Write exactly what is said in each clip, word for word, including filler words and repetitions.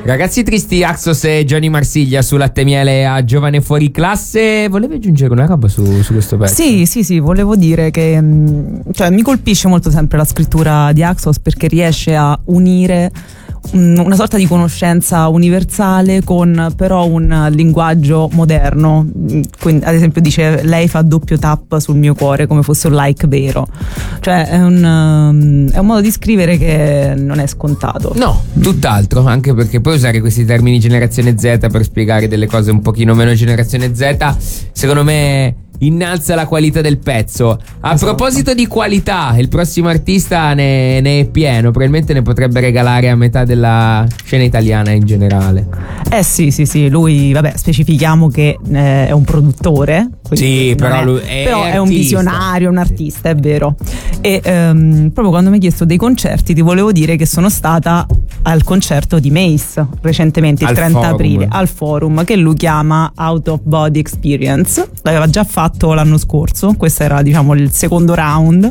Ragazzi tristi, Axos e Johnny Marsiglia su Latte Miele a Giovane Fuori Classe. Volevi aggiungere una roba su, su questo pezzo? Sì, sì, sì, volevo dire che cioè, mi colpisce molto sempre la scrittura di Axos, perché riesce a unire una sorta di conoscenza universale con però un linguaggio moderno. Quindi, ad esempio, dice: lei fa doppio tap sul mio cuore come fosse un like vero. Cioè è un, um, è un modo di scrivere che non è scontato. No, tutt'altro, anche perché poi usare questi termini generazione Z per spiegare delle cose un pochino meno generazione Z, secondo me innalza la qualità del pezzo. A esatto. proposito di qualità, il prossimo artista ne, ne è pieno. Probabilmente ne potrebbe regalare a metà della scena italiana in generale. Eh sì, sì, sì. Lui, vabbè, specifichiamo che eh, è un produttore. Sì, però, è, lui è, però è è un visionario, un artista, è vero. E um, proprio quando mi hai chiesto dei concerti, ti volevo dire che sono stata al concerto di Mace recentemente, il al trenta forum. aprile, al Forum, che lui chiama Out of Body Experience. L'aveva già fatto l'anno scorso, questo era, diciamo, il secondo round.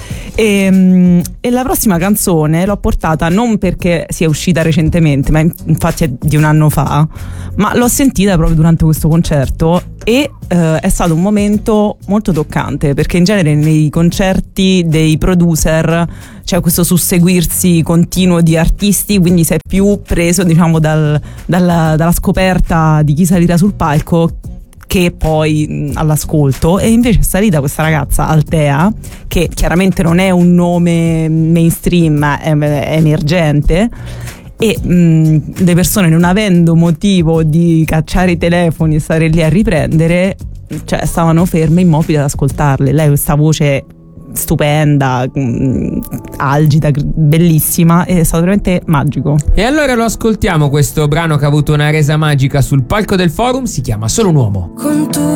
E, e la prossima canzone l'ho portata non perché sia uscita recentemente, ma infatti è di un anno fa, ma l'ho sentita proprio durante questo concerto e eh, è stato un momento molto toccante, perché in genere nei concerti dei producer c'è questo susseguirsi continuo di artisti, quindi sei più preso, diciamo, dal, dalla, dalla scoperta di chi salirà sul palco che poi mh, all'ascolto. E invece è salita questa ragazza Altea, che chiaramente non è un nome mainstream, è, è emergente, e mh, le persone, non avendo motivo di cacciare i telefoni e stare lì a riprendere, cioè stavano ferme, immobili ad ascoltarle. Lei, questa voce stupenda, mh, algida, bellissima, è stato veramente magico. E allora lo ascoltiamo questo brano che ha avuto una resa magica sul palco del Forum, si chiama Solo un uomo. Con tu